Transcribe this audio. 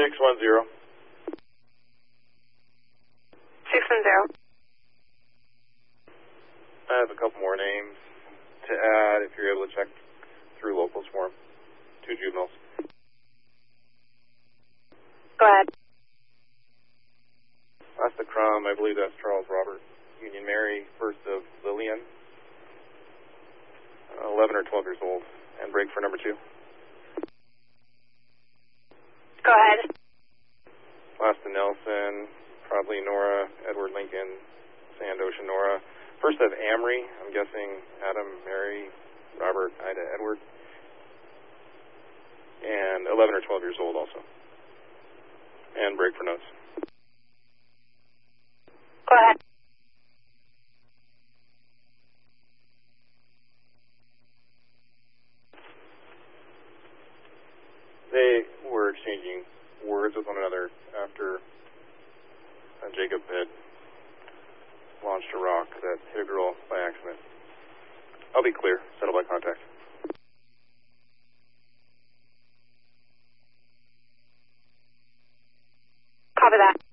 610. 610. I have a couple more names to add if you're able to check through locals for them. 2 juveniles. Go ahead. That's the Crum. I believe that's Charles Robert. Union Mary, first of Lillian. 11 or 12 years old. And break for number 2. Go ahead. Last of Nelson, probably Nora, Edward Lincoln, Sand Ocean Nora. First of Amory, I'm guessing Adam, Mary, Robert, Ida, Edward. And 11 or 12 years old also. And break for notes. Go ahead. They were exchanging words with one another after Jacob had launched a rock that hit a girl by accident. I'll be clear. Settle by contact. Copy that.